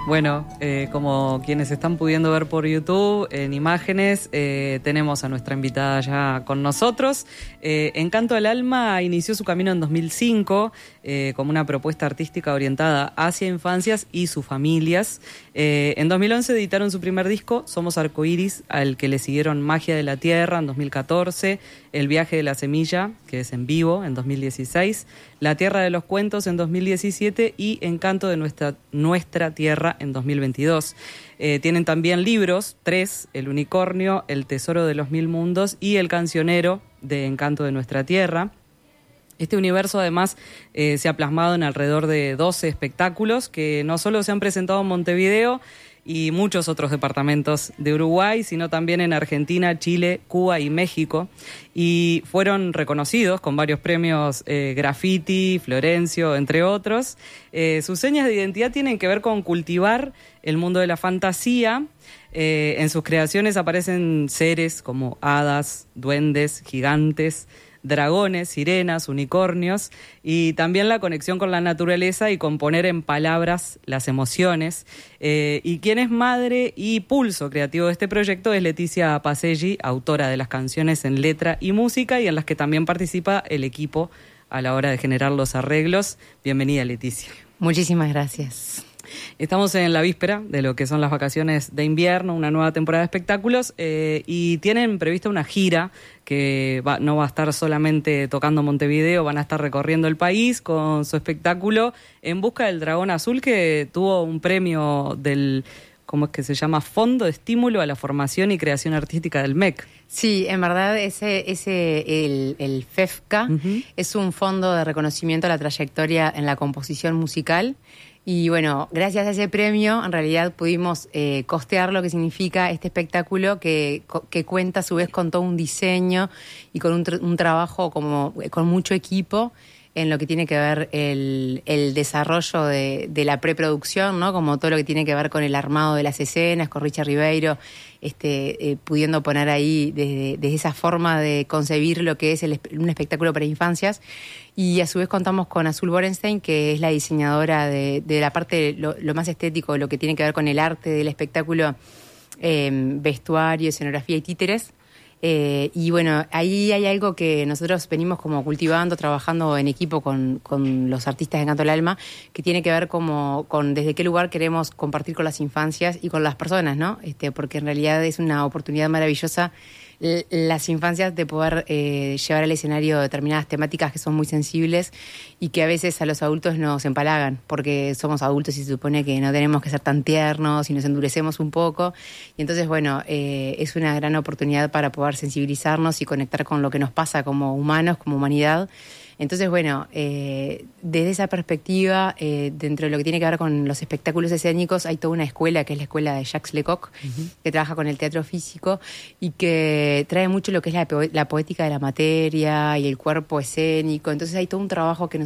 Bueno, como quienes están pudiendo ver por YouTube, en imágenes, tenemos a nuestra invitada ya con nosotros. Encanto al Alma inició su camino en 2005 como una propuesta artística orientada hacia infancias y sus familias. En 2011 editaron su primer disco, Somos Arcoiris, al que le siguieron Magia de la Tierra en 2014, El Viaje de la Semilla, que es en vivo, en 2016, La Tierra de los Cuentos en 2017 y Encanto de nuestra Tierra en 2022. Tienen también libros, 3, El Unicornio, El Tesoro de los Mil Mundos y El Cancionero de Encanto de nuestra Tierra. Este universo además se ha plasmado en alrededor de 12 espectáculos que no solo se han presentado en Montevideo y muchos otros departamentos de Uruguay, sino también en Argentina, Chile, Cuba y México. Y fueron reconocidos con varios premios Graffiti, Florencio, entre otros. Sus señas de identidad tienen que ver con cultivar el mundo de la fantasía. En sus creaciones aparecen seres como hadas, duendes, gigantes, dragones, sirenas, unicornios y también la conexión con la naturaleza y con poner en palabras las emociones. Y quien es madre y pulso creativo de este proyecto es Leticia Paselli, autora de las canciones en letra y música y en las que también participa el equipo a la hora de generar los arreglos. Bienvenida, Leticia. Muchísimas gracias. Estamos en la víspera de lo que son las vacaciones de invierno, una nueva temporada de espectáculos y tienen prevista una gira que no va a estar solamente tocando Montevideo, van a estar recorriendo el país con su espectáculo En Busca del Dragón Azul, que tuvo un premio del, ¿cómo es que se llama? Fondo de Estímulo a la Formación y Creación Artística del MEC. Sí, en verdad el FEFCA es un fondo de reconocimiento a la trayectoria en la composición musical. Y bueno, gracias a ese premio, en realidad pudimos costear lo que significa este espectáculo que cuenta a su vez con todo un diseño y con un trabajo con mucho equipo en lo que tiene que ver el desarrollo de la preproducción, ¿no? Como todo lo que tiene que ver con el armado de las escenas, con Richard Ribeiro, pudiendo poner ahí desde esa forma de concebir lo que es un espectáculo para infancias. Y a su vez contamos con Azul Borenstein, que es la diseñadora de la parte, lo más estético, lo que tiene que ver con el arte del espectáculo, vestuario, escenografía y títeres. Y bueno, ahí hay algo que nosotros venimos como cultivando, trabajando en equipo con los artistas de Encanto al Alma, que tiene que ver con desde qué lugar queremos compartir con las infancias y con las personas, ¿no? Porque en realidad es una oportunidad maravillosa las infancias de poder llevar al escenario determinadas temáticas que son muy sensibles y que a veces a los adultos nos empalagan, porque somos adultos y se supone que no tenemos que ser tan tiernos y nos endurecemos un poco. Y entonces, bueno, es una gran oportunidad para poder sensibilizarnos y conectar con lo que nos pasa como humanos, como humanidad. Entonces, bueno, desde esa perspectiva, dentro de lo que tiene que ver con los espectáculos escénicos, hay toda una escuela, que es la escuela de Jacques Lecoq, que trabaja con el teatro físico y que trae mucho lo que es la poética de la materia y el cuerpo escénico. Entonces hay todo un trabajo que